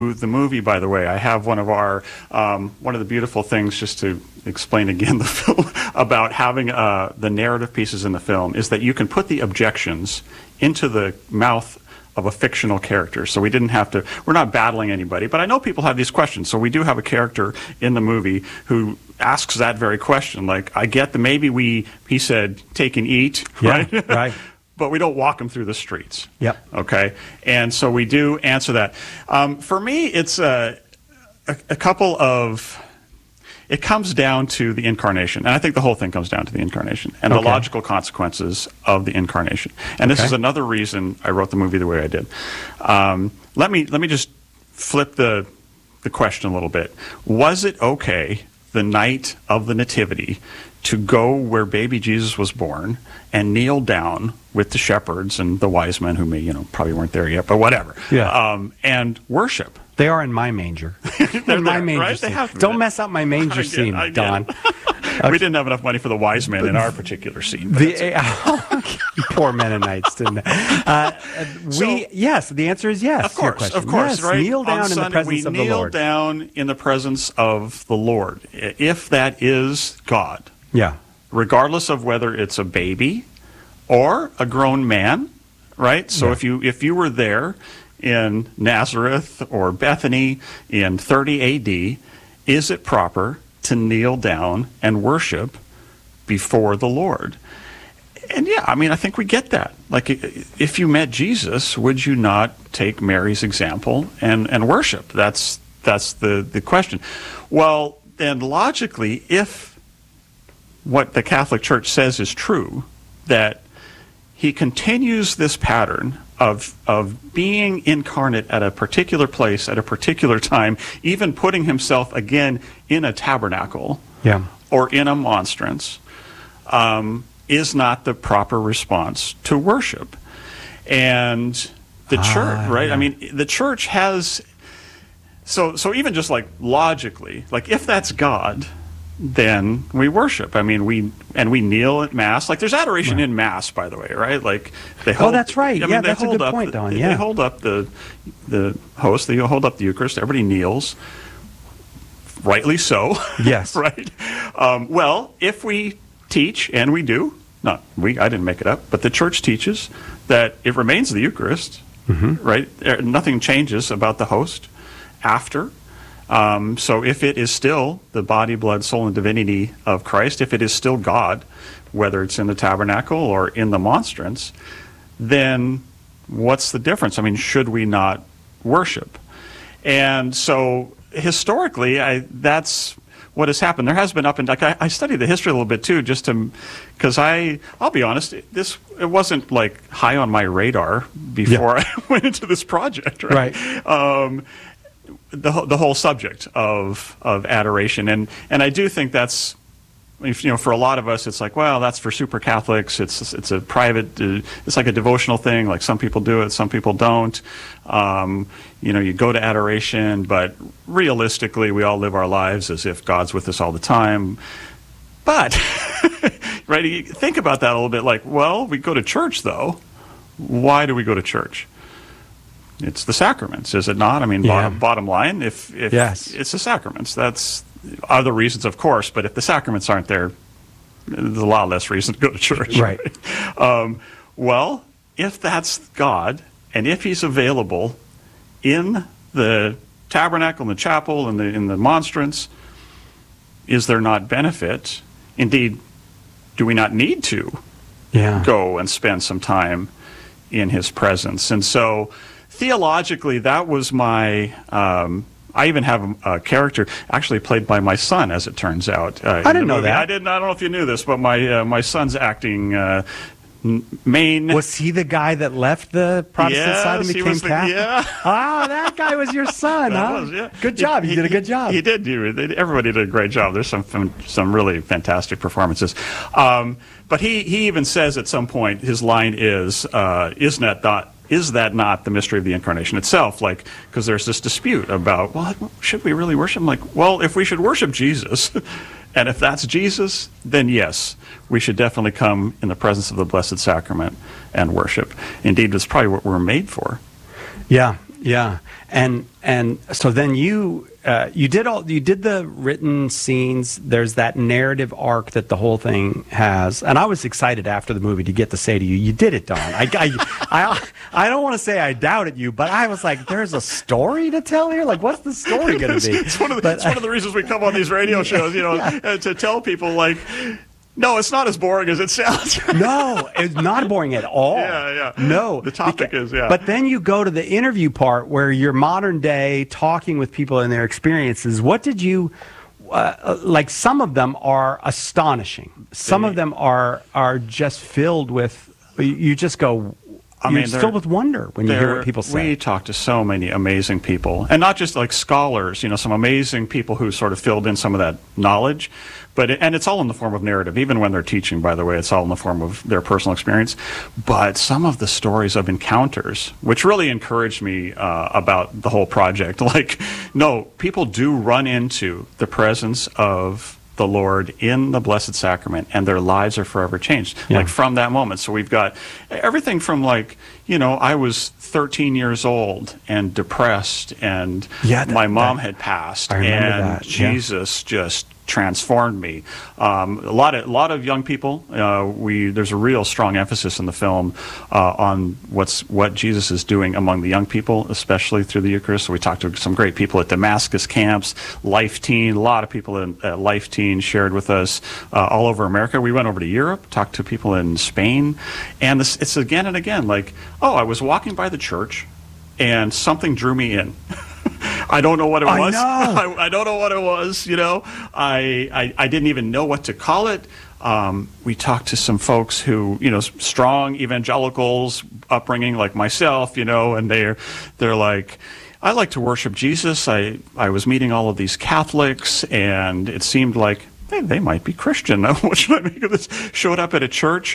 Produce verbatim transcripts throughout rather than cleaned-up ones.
the movie, by the way, I have one of our um, one of the beautiful things, just to explain again the film about having uh, the narrative pieces in the film, is that you can put the objections into the mouth of a fictional character. So we didn't have to, we're not battling anybody, but I know people have these questions. So we do have a character in the movie who asks that very question. Like, I get that maybe we, he said, take and eat, yeah, right? right. But we don't walk them through the streets. Yep. Okay. And so we do answer that. Um, for me, it's a, a, a couple of, it comes down to the incarnation. And I think the whole thing comes down to the incarnation and okay. the logical consequences of the incarnation. And this okay. is another reason I wrote the movie the way I did. Um, let me, let me just flip the, the question a little bit. Was it okay the night of the Nativity to go where baby Jesus was born and kneel down with the shepherds and the wise men who may, you know, probably weren't there yet, but whatever, yeah. um, and worship? They are in my manger. They're in my there, manger right? scene. They have to Don't be. mess up my manger I get, scene, I get Don. Okay. We didn't have enough money for the wise men in our particular scene. The, uh, poor Mennonites, didn't they? Uh, we so, yes. The answer is yes. Of course, to your of course, yes, right? Kneel down On in Sunday, the presence we of the kneel Lord. down in the presence of the Lord, if that is God. Yeah. Regardless of whether it's a baby or a grown man, right? So yeah. if you if you were there in Nazareth or Bethany in thirty A D, is it proper to kneel down and worship before the Lord? And yeah, I mean, I think we get that. Like, if you met Jesus, would you not take Mary's example and, and worship? That's that's the, the question. Well, then logically, if what the Catholic Church says is true, that he continues this pattern of of being incarnate at a particular place at a particular time, even putting himself again in a tabernacle yeah. or in a monstrance, um, is not the proper response to worship. And the ah, church, right? Yeah. I mean, the church has, so so even just like logically, like if that's God, then we worship. I mean, we and we kneel at Mass. Like, there's adoration right. in Mass, by the way, right? Like, they hold. Oh, that's right. I mean, yeah, they that's a hold good up point, the, Don. They, yeah, they hold up the the host. They hold up the Eucharist. Everybody kneels. Rightly so. Yes. Right. Um, well, if we teach, and we do, not we. I didn't make it up, but the Church teaches that it remains the Eucharist. Mm-hmm. Right. Nothing changes about the host after. Um, so if it is still the body, blood, soul, and divinity of Christ, if it is still God, whether it's in the tabernacle or in the monstrance, then what's the difference? I mean, should we not worship? And so historically, I, that's what has happened. There has been up and like I, I studied the history a little bit too, just to, because I, I'll be honest, this it wasn't like high on my radar before yeah. I went into this project, right? Right. Um, the the whole subject of of adoration, and and I do think that's, if, you know, for a lot of us, it's like, well, that's for super Catholics. It's it's a private, uh, it's like a devotional thing. Like, some people do it, some people don't. Um, you know, you go to adoration, but realistically, we all live our lives as if God's with us all the time. But right, you think about that a little bit. Like, well, we go to church though. Why do we go to church? It's the sacraments, is it not? I mean, yeah. bottom, bottom line, if, if yes. it's the sacraments, that's other reasons, of course, but if the sacraments aren't there, there's a lot less reason to go to church. Right. right? Um, well, if that's God, and if he's available in the tabernacle, in the chapel, in the, in the monstrance, is there not benefit? Indeed, do we not need to yeah. go and spend some time in his presence? And so, theologically, that was my, um, I even have a, a character actually played by my son, as it turns out. Uh, I didn't know movie. that. I didn't, I don't know if you knew this, but my uh, my son's acting uh, main... Was he the guy that left the Protestant yes, side and he became was the, Catholic? yeah. Ah, that guy was your son, That huh? was, yeah. Good job. He, you did a good job. He, he did. You, everybody did a great job. There's some some really fantastic performances. Um, but he, he even says at some point, his line is, uh, isn't that not... Is that not the mystery of the incarnation itself? Like, because there's this dispute about, well, should we really worship him? Like, well, if we should worship Jesus, and if that's Jesus, then yes, we should definitely come in the presence of the Blessed Sacrament and worship. Indeed, it's probably what we're made for. Yeah. Yeah, and and so then you uh, you did all you did the written scenes. There's that narrative arc that the whole thing has, and I was excited after the movie to get to say to you, you did it, Don. I I I, I don't want to say I doubted you, but I was like, there's a story to tell here. Like, what's the story going to be? It's one of the, but, it's one of the reasons we come on these radio shows, you know, yeah. uh, to tell people like. No, it's not as boring as it sounds. No, it's not boring at all. Yeah, yeah. No. The topic because, is, yeah. But then you go to the interview part where you're modern day talking with people and their experiences. What did you, uh, like some of them are astonishing. Some They, of them are are just filled with, you just go, I you're mean, filled with wonder when you hear what people say. We talk to so many amazing people, and not just like scholars, you know, some amazing people who sort of filled in some of that knowledge, but it, and it's all in the form of narrative. Even when they're teaching, by the way, it's all in the form of their personal experience. But some of the stories of encounters, which really encouraged me uh, about the whole project, like, no, people do run into the presence of the Lord in the Blessed Sacrament, and their lives are forever changed. Yeah. Like from that moment. So we've got everything from like, you know, I was thirteen years old and depressed, and yeah, that, my mom that, had passed, I remember and that. Yeah. Jesus just transformed me. Um, a lot of a lot of young people. Uh, we there's a real strong emphasis in the film uh, on what's what Jesus is doing among the young people, especially through the Eucharist. So we talked to some great people at Damascus camps, Life Teen. A lot of people in uh, Life Teen shared with us uh, all over America. We went over to Europe, talked to people in Spain, and this, it's again and again like, oh, I was walking by the church, and something drew me in. I don't know what it I was. know. I, I don't know what it was. You know, I, I I didn't even know what to call it. Um, we talked to some folks who, you know, strong evangelicals upbringing like myself, you know, and they're they're like, I like to worship Jesus. I I was meeting all of these Catholics, and it seemed like hey, they might be Christian. What should I make of this? Showed up at a church,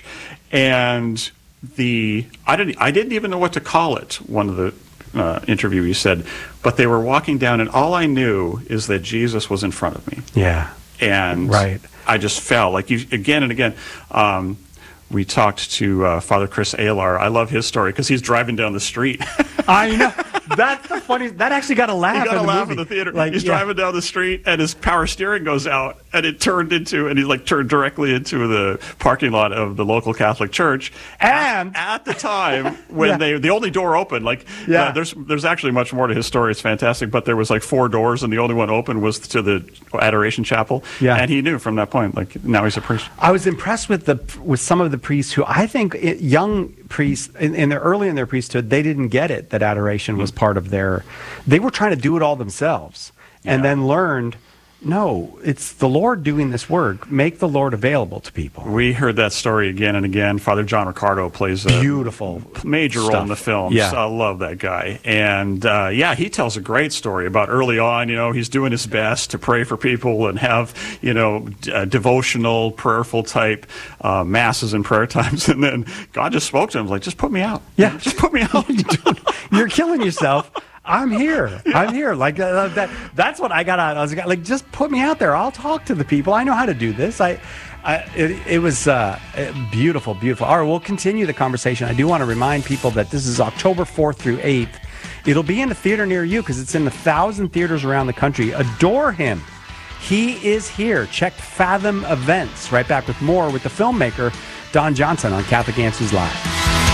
and the I didn't I didn't even know what to call it. One of the Uh, interviewees said, but they were walking down, and all I knew is that Jesus was in front of me. Yeah. And right. I just fell. Like you, again and again, um, we talked to uh, Father Chris Aylar. I love his story because he's driving down the street. I know. That's the funny. That actually got a laugh. He got in a the laugh movie. in the theater. Like, he's yeah. driving down the street, and his power steering goes out, and it turned into, and he like turned directly into the parking lot of the local Catholic church. And at, at the time when yeah. they, the only door open, like yeah. uh, there's there's actually much more to his story. It's fantastic, but there was like four doors, and the only one open was to the Adoration Chapel. Yeah. And he knew from that point, like now he's a priest. I was impressed with the with some of the priests who I think it, young priests in, in their early in their priesthood, they didn't get it that adoration was part of their. They were trying to do it all themselves, and Yeah. then learned. No, it's the Lord doing this work. Make the Lord available to people. We heard that story again and again. Father John Ricardo plays a Beautiful major role stuff. in the film. Yeah. I love that guy. And uh, yeah, he tells a great story about early on, you know, he's doing his best to pray for people and have, you know, d- uh, devotional, prayerful type uh, masses and prayer times. And then God just spoke to him, like, just put me out. Yeah. Just put me out. You're killing yourself. I'm here. Yeah. I'm here. Like uh, that. That's what I got out. I was like, just put me out there. I'll talk to the people. I know how to do this. I, I it, it was uh, beautiful, beautiful. All right, we'll continue the conversation. I do want to remind people that this is October fourth through eighth. It'll be in a theater near you because it's in a thousand theaters around the country. Adore him. He is here. Check Fathom Events. Right back with more with the filmmaker Don Johnson on Catholic Answers Live.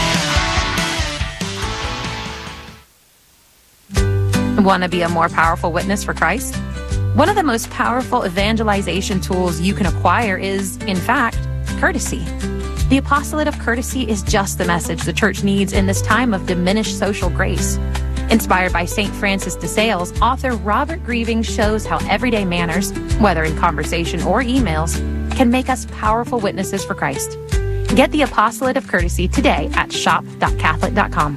Want to be a more powerful witness for Christ? One of the most powerful evangelization tools you can acquire is, in fact, courtesy. The apostolate of courtesy is just the message the church needs in this time of diminished social grace. Inspired by Saint Francis de Sales, author Robert Grieving shows how everyday manners, whether in conversation or emails, can make us powerful witnesses for Christ. Get the apostolate of courtesy today at shop dot catholic dot com.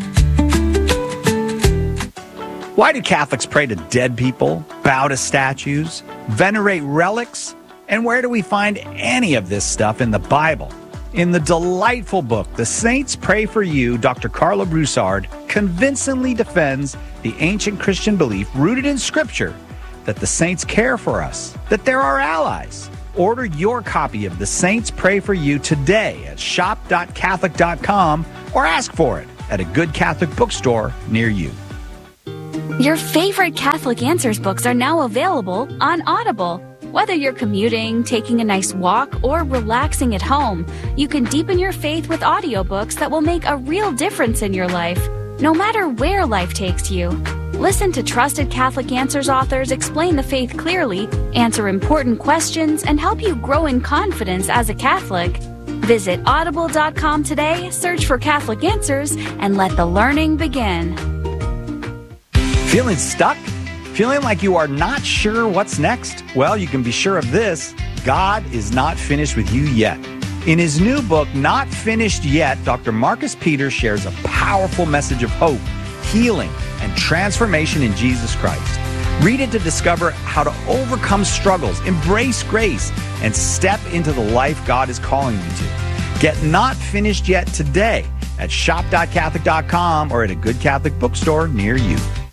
Why do Catholics pray to dead people, bow to statues, venerate relics? And where do we find any of this stuff in the Bible? In the delightful book, The Saints Pray for You, Doctor Carla Broussard convincingly defends the ancient Christian belief rooted in Scripture that the saints care for us, that they're our allies. Order your copy of The Saints Pray for You today at shop dot catholic dot com or ask for it at a good Catholic bookstore near you. Your favorite Catholic Answers books are now available on Audible. Whether you're commuting, taking a nice walk, or relaxing at home, you can deepen your faith with audiobooks that will make a real difference in your life, no matter where life takes you. Listen to trusted Catholic Answers authors explain the faith clearly, answer important questions, and help you grow in confidence as a Catholic. Visit audible dot com today, search for Catholic Answers, and let the learning begin. Feeling stuck? Feeling like you are not sure what's next? Well, you can be sure of this. God is not finished with you yet. In his new book, Not Finished Yet, Doctor Marcus Peters shares a powerful message of hope, healing, and transformation in Jesus Christ. Read it to discover how to overcome struggles, embrace grace, and step into the life God is calling you to. Get Not Finished Yet today at shop dot catholic dot com or at a good Catholic bookstore near you.